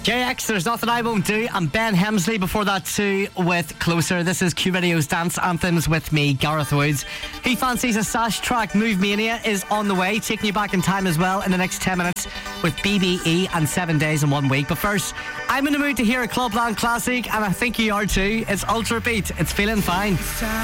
JX, There's Nothing I Won't Do, and Ben Hemsley before that too with Closer. This is Q Radio's Dance Anthems with me, Gareth Woods. Who fancies a sash track? Move Mania is on the way, taking you back in time as well in the next 10 minutes with BBE and 7 Days in 1 week. But first, I'm in the mood to hear a Clubland classic, and I think you are too. It's Ultra Beat. It's Feeling Fine.